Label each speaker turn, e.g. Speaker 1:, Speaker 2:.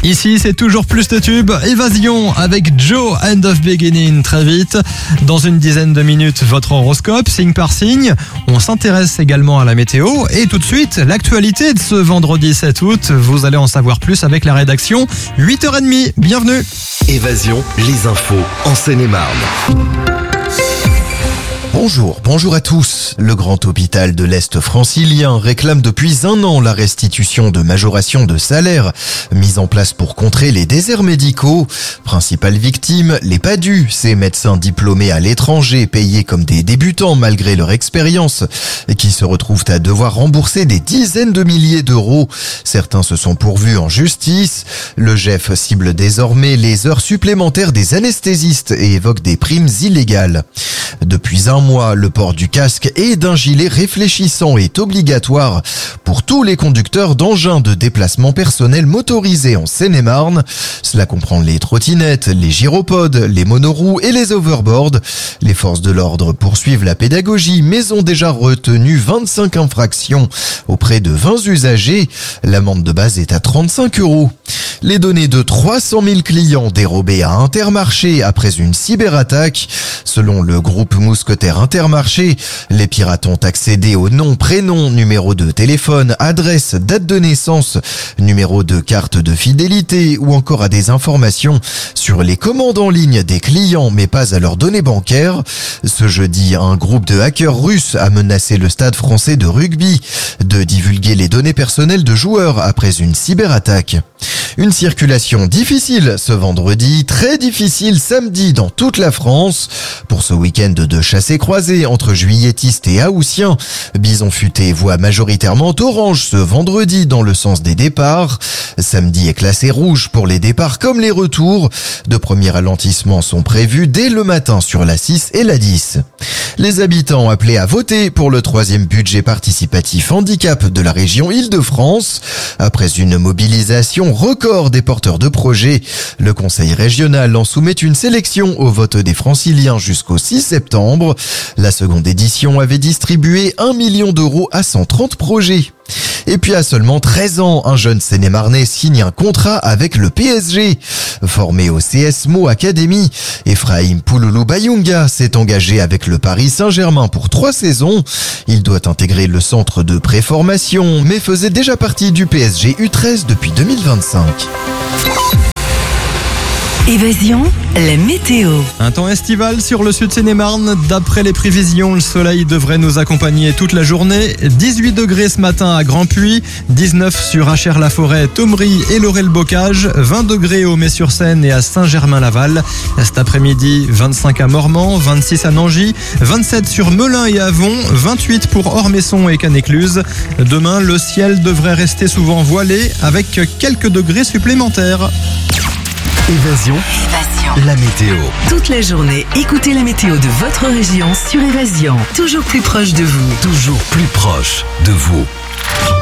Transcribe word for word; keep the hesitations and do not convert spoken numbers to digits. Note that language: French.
Speaker 1: Ici, c'est toujours plus de tubes. Évasion avec Joe, End of Beginning, très vite. Dans une dizaine de minutes, votre horoscope, signe par signe. On s'intéresse également à la météo. Et tout de suite, l'actualité de ce vendredi sept août. Vous allez en savoir plus avec la rédaction. huit heures trente, bienvenue.
Speaker 2: Évasion, les infos en Seine-et-Marne.
Speaker 3: Bonjour, bonjour à tous. Le grand hôpital de l'Est francilien réclame depuis un an la restitution de majoration de salaire mise en place pour contrer les déserts médicaux. Principale victime, les PADU, ces médecins diplômés à l'étranger payés comme des débutants malgré leur expérience et qui se retrouvent à devoir rembourser des dizaines de milliers d'euros. Certains se sont pourvus en justice. Le G E F cible désormais les heures supplémentaires des anesthésistes et évoque des primes illégales. Depuis un mois, le port du casque et d'un gilet réfléchissant est obligatoire pour tous les conducteurs d'engins de déplacement personnel motorisés en Seine-et-Marne. Cela comprend les trottinettes, les gyropodes, les monoroues et les overboards. Les forces de l'ordre poursuivent la pédagogie mais ont déjà retenu vingt-cinq infractions auprès de vingt usagers. L'amende de base est à trente-cinq euros. Les données de trois cent mille clients dérobées à Intermarché après une cyberattaque. Selon le groupe mousquetaire Intermarché, les pirates ont accédé aux noms, prénoms, numéro de téléphone, adresse, date de naissance, numéro de carte de fidélité ou encore à des informations sur les commandes en ligne des clients mais pas à leurs données bancaires. Ce jeudi, un groupe de hackers russes a menacé le stade français de rugby de divulguer les données personnelles de joueurs après une cyberattaque. Une circulation difficile ce vendredi, très difficile samedi dans toute la France. Pour ce week-end de chassés-croisés entre juilletistes et haussiens, Bison Futé voit majoritairement orange ce vendredi dans le sens des départs. Samedi est classé rouge pour les départs comme les retours. De premiers ralentissements sont prévus dès le matin sur la six et la dix. Les habitants appelés à voter pour le troisième budget participatif handicap de la région Île-de-France. Après une mobilisation record des porteurs de projets, le conseil régional en soumet une sélection au vote des franciliens jusqu'au six septembre. La seconde édition avait distribué un million d'euros à cent trente projets. Et puis à seulement treize ans, un jeune Seine-et-Marnais signe un contrat avec le P S G. Formé au C S M O Academy, Ephraim Pouloulou Bayunga s'est engagé avec le Paris Saint-Germain pour trois saisons. Il doit intégrer le centre de préformation, mais faisait déjà partie du P S G U treize depuis deux mille vingt-cinq.
Speaker 4: Évasion, la météo.
Speaker 1: Un temps estival sur le sud Seine-et-Marne. D'après les prévisions, le soleil devrait nous accompagner toute la journée. dix-huit degrés ce matin à Grand-Puy, dix-neuf sur Achères-la-Forêt, Thomery et Laurel-Bocage, vingt degrés au Mets-sur-Seine et à Saint-Germain-Laval. Cet après-midi, vingt-cinq à Mormant, vingt-six à Nangy, vingt-sept sur Melun et Avon, vingt-huit pour Ormesson et Canécluse. Demain, le ciel devrait rester souvent voilé avec quelques degrés supplémentaires.
Speaker 2: Évasion,
Speaker 4: Évasion.
Speaker 2: la météo.
Speaker 4: Toute la journée, écoutez la météo de votre région sur Évasion. Toujours plus proche de vous.
Speaker 2: Toujours plus proche de vous.